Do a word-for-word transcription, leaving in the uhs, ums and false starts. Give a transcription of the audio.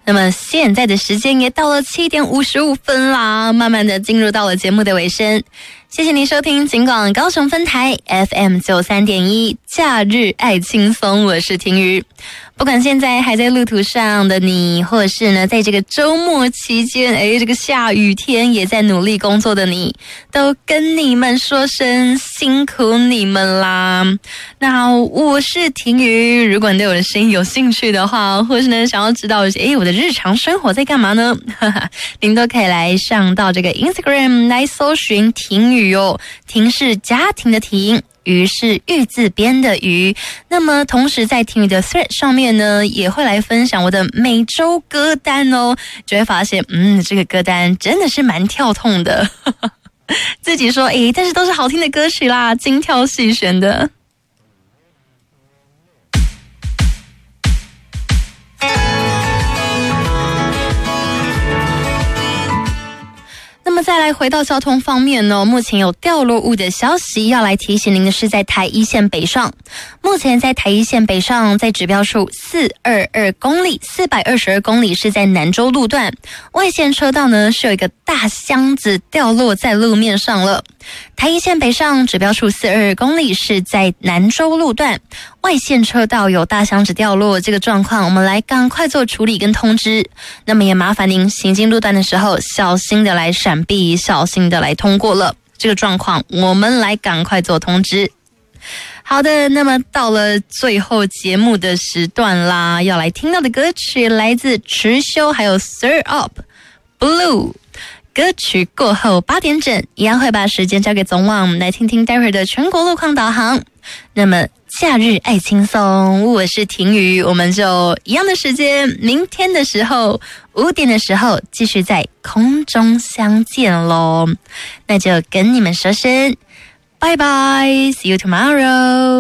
那么现在的时间也到了七点五十五分啦，慢慢的进入到了节目的尾声。谢谢您收听警广高雄分台 F M 九三点一假日爱轻松，我是婷瑜。不管现在还在路途上的你，或者是呢在这个周末期间，诶这个下雨天也在努力工作的你，都跟你们说声辛苦你们啦。那我是婷瑜，如果你对我的声音有兴趣的话，或是呢想要知道诶我的日常生活在干嘛呢，您都可以来上到这个 Instagram 来搜寻婷瑜哦，婷是家庭的婷，鱼是玉字边的鱼。那么同时在婷瑜的 thread 上面呢，也会来分享我的每周歌单哦，就会发现嗯这个歌单真的是蛮跳痛的自己说诶但是都是好听的歌曲啦，精挑细选的。那么再来回到交通方面呢，目前有掉落物的消息要来提醒您的是，在台一线北上，目前在台一线北上，在指标数四百二十二公里四百二十二公里是在南州路段，外线车道呢是有一个大箱子掉落在路面上了。台一线北上指标数四百二十二公里是在南州路段，外线车道有大箱子掉落这个状况，我们来赶快做处理跟通知。那么也麻烦您行经路段的时候小心的来闪避，小心的来通过了这个状况，我们来赶快做通知。好的，那么到了最后节目的时段啦，要来听到的歌曲来自池修还有 Sir Up Blue。歌曲过后八点整，一样会把时间交给总网，来听听待会儿的全国路况导航。那么假日爱轻松，我是婷瑜，我们就一样的时间，明天的时候五点的时候继续在空中相见咯。那就跟你们说声拜拜 ，See you tomorrow。